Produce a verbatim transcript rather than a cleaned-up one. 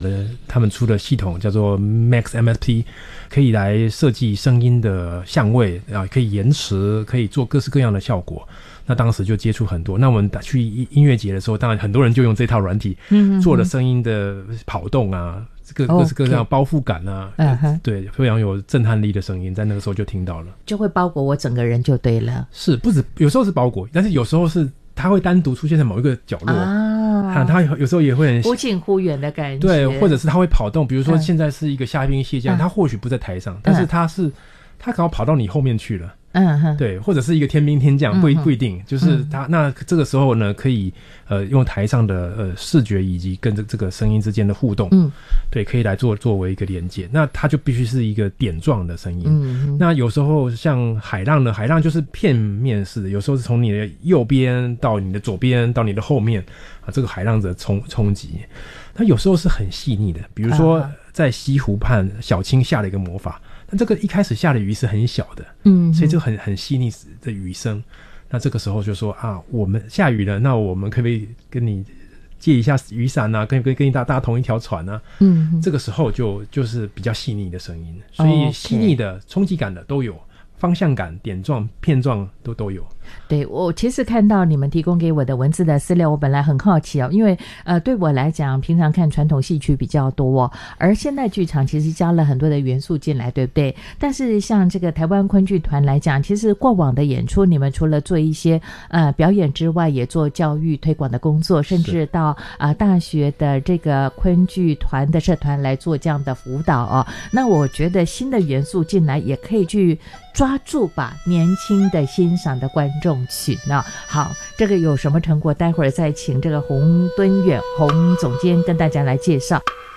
呃，他们出的系统叫做 Max M S P， 可以来设计声音的相位啊，可以延迟，可以做各式各样的效果。那当时就接触很多。那我们打去音乐节的时候，当然很多人就用这套软体，嗯，做了声音的跑动啊，各各式各样包覆感啊，嗯，对，非常有震撼力的声音，在那个时候就听到了， 就会包裹我整个人就对了。 是，不止有时候是包裹，但是有时候是它会单独出现在某一个角落啊，它有时候也会很忽近忽远的感觉， 对，或者是它会跑动，比如说现在是一个虾兵蟹将，它、嗯、或许不在台上，但是它是它刚好跑到你后面去了。嗯哼，对，或者是一个天兵天将，不不一定，就是他、嗯、那这个时候呢，可以呃用台上的呃视觉以及跟这这个声音之间的互动，嗯，对，可以来做作为一个连接，那它就必须是一个点状的声音。嗯，那有时候像海浪呢，海浪就是片面式的，有时候是从你的右边到你的左边到你的后面啊，这个海浪的冲冲击，它有时候是很细腻的，比如说在西湖畔，小青下了一个魔法。那这个一开始下的雨是很小的，嗯，所以就很很细腻的雨声。那这个时候就说啊，我们下雨了，那我们可不可以跟你借一下雨伞啊？跟跟跟你搭搭同一条船啊？嗯，这个时候就就是比较细腻的声音，所以细腻的、冲击感的都有，方向感、点状、片状都都有。 对，我其实看到你们提供给我的文字的资料，我本来很好奇哦，因为呃，对我来讲，平常看传统戏曲比较多、哦，而现代剧场其实加了很多的元素进来，对不对？但是像这个台湾昆剧团来讲，其实过往的演出，你们除了做一些呃表演之外，也做教育推广的工作，甚至到啊、呃、大学的这个昆剧团的社团来做这样的辅导哦。那我觉得新的元素进来，也可以去抓住吧年轻的欣赏的观众群啊。好，这个有什么成果，待会儿再请这个洪敦远洪总监跟大家来介绍。